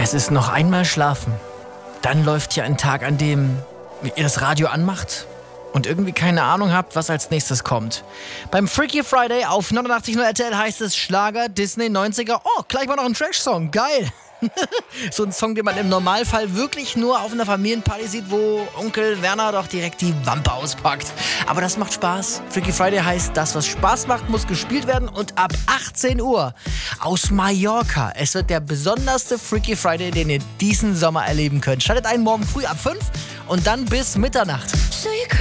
Es ist noch einmal schlafen. Dann läuft hier ein Tag, an dem ihr das Radio anmacht und irgendwie keine Ahnung habt, was als nächstes kommt. Beim Freaky Friday auf 89.0 RTL heißt es Schlager, Disney, 90er. Oh, gleich mal noch ein Trash-Song. Geil. So ein Song, den man im Normalfall wirklich nur auf einer Familienparty sieht, wo Onkel Werner doch direkt die Wampe auspackt. Aber das macht Spaß. Freaky Friday heißt, das, was Spaß macht, muss gespielt werden. Und ab 18 Uhr aus Mallorca. Es wird der besonderste Freaky Friday, den ihr diesen Sommer erleben könnt. Schaltet ein morgen früh ab 5 und dann bis Mitternacht.